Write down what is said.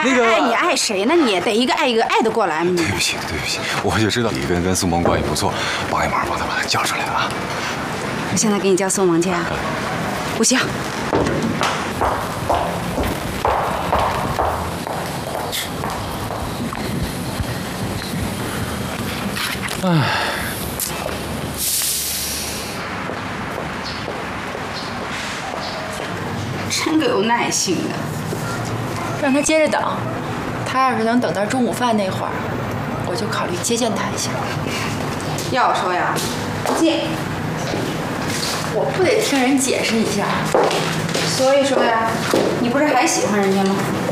那个爱你爱谁呢？你得一个爱一个，爱得过来吗？ 对不起，对不起，我就知道你跟苏萌关系不错，帮一忙，帮他把他叫出来了啊。 我现在给你叫宋萌去啊？不行。 唉。 真够有耐心的， 让他接着等。他要是能等到中午饭那会儿，我就考虑接见他一下。 要我说呀，不见。 我不得听人解释一下。 所以说呀，你不是还喜欢人家吗？